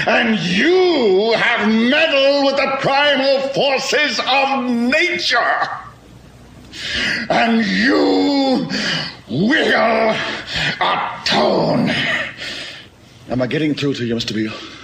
And you have meddled with the primal forces of nature. And you will atone. Am I getting through to you, Mr. Beale?